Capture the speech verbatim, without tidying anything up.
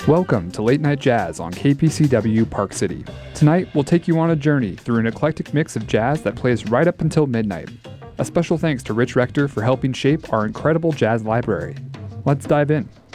Welcome to Late Night Jazz on K P C W Park City. Tonight, we'll take you on a journey through an eclectic mix of jazz that plays right up until midnight. A special thanks to Rich Rector for helping shape our incredible jazz library. Let's dive in.